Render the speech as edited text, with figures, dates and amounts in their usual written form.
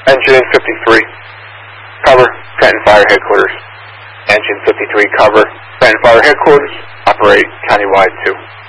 Engine 53, cover, Canton Fire Headquarters. Engine 53, cover, Canton Fire Headquarters, operate countywide 2.